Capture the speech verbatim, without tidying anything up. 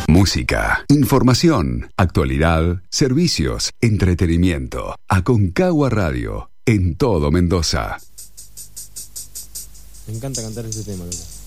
Música, información, actualidad, servicios, entretenimiento. Aconcagua Radio, en todo Mendoza. Me encanta cantar este tema, loco.